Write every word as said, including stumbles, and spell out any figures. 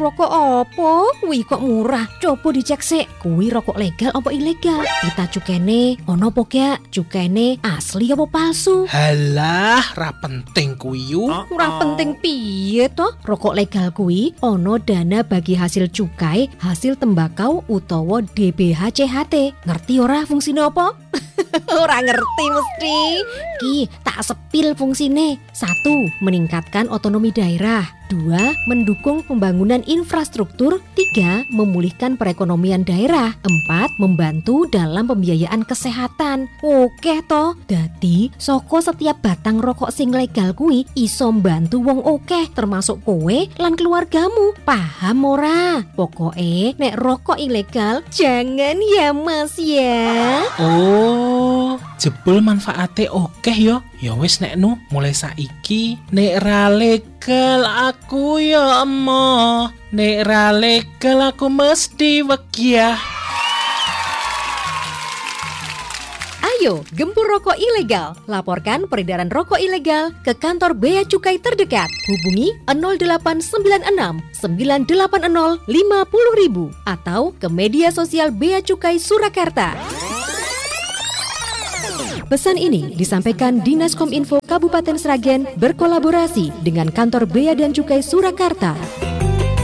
Rokok opo? Kuwi kok murah. Coba dicek sik, kuwi rokok legal apa ilegal? Kita cukene ono apa gak? Cukene asli apa palsu? Halah, ra penting kuwi yu. Ora penting piye toh? Rokok legal kuwi ono dana bagi hasil cukai, hasil tembakau utawa D B H C H T. Ngerti ora fungsine apa? Ora ngerti mesti. Ki, tak sepil fungsine. Satu, meningkatkan otonomi daerah. Dua, mendukung pembangunan infrastruktur. Tiga, memulihkan perekonomian daerah. Empat, membantu dalam pembiayaan kesehatan. Oke toh. Dadi, saka setiap batang rokok sing legal kuwi iso mbantu wong oke, termasuk kowe lan keluargamu. Paham ora? Pokoke nek rokok ilegal jangan ya Mas ya. Oh, jebul manfaate oke yo. Ya wis nek nu, mulai saiki nek ra legal aku ya emoh. Nek ra legal aku mesti wegiah. Ayo, gempur rokok ilegal. Laporkan peredaran rokok ilegal ke kantor Bea Cukai terdekat. Hubungi nol delapan sembilan enam sembilan delapan nol lima nol nol nol atau ke media sosial Bea Cukai Surakarta. Pesan ini disampaikan Dinas Kominfo Kabupaten Sragen berkolaborasi dengan kantor Bea dan Cukai Surakarta.